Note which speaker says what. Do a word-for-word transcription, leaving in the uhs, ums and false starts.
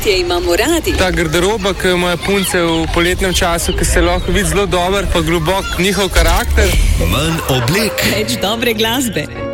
Speaker 1: je imamo radi.
Speaker 2: Ta garderoba, ki jo imajo punce v poletnem času, ki se lahko vidi zelo dober, pa globok njihov karakter.
Speaker 3: Manj oblek.
Speaker 1: Več dobre glasbe.